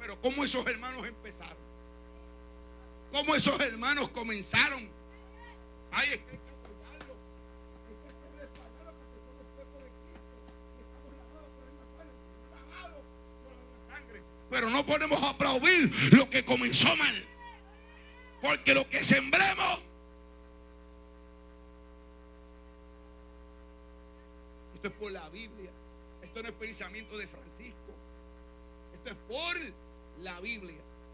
Pero ¿cómo esos hermanos empezaron? ¿Cómo esos hermanos comenzaron? Ay, es que hay que apoyarlo. Hay que respaldarlo porque somos cuerpo de Cristo. Y estamos lavados por el mismo pagados por la sangre. Pero no podemos aplaudir lo que comenzó mal. Porque lo que sembremos. Esto es por la Biblia. Esto no es pensamiento de Francisco. Esto es por la Biblia.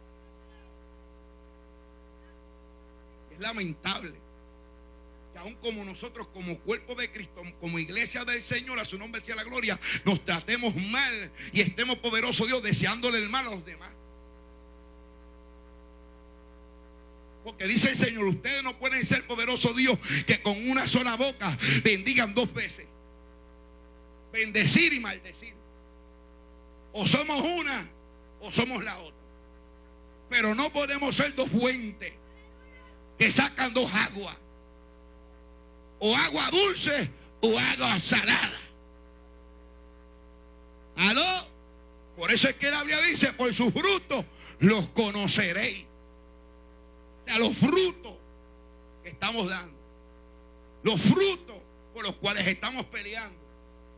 Es lamentable que aún como nosotros, como cuerpo de Cristo, como iglesia del Señor, a su nombre sea la gloria, nos tratemos mal y estemos, poderoso Dios, deseándole el mal a los demás. Porque dice el Señor, ustedes no pueden ser, poderoso Dios, que con una sola boca bendigan dos veces. Bendecir y maldecir. O somos una o somos la otra. Pero no podemos ser dos fuentes que sacan dos aguas. O agua dulce o agua salada. ¿Aló? Por eso es que la Biblia dice, por sus frutos los conoceréis. O sea, los frutos que estamos dando. Los frutos por los cuales estamos peleando.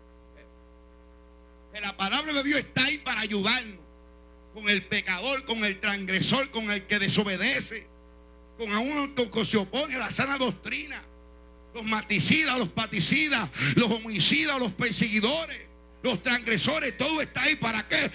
Que la palabra de Dios está ahí para ayudarnos. Con el pecador, con el transgresor, con el que desobedece. Con a uno que se opone a la sana doctrina. Los maticidas, los paticidas, los homicidas, los perseguidores, los transgresores, todo está ahí. ¿Para qué?